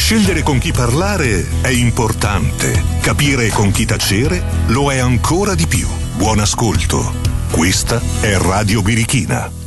Scegliere con chi parlare è importante. Capire con chi tacere lo è ancora di più. Buon ascolto. Questa è Radio Birichina.